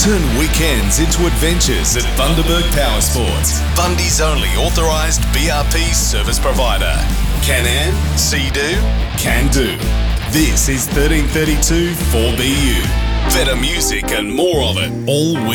Turn weekends into adventures at Bundaberg Power Sports, Bundy's only authorised BRP service provider. Can-Am, Sea-Doo, Can-Do. This is 1332 4BU. Better music and more of it all week.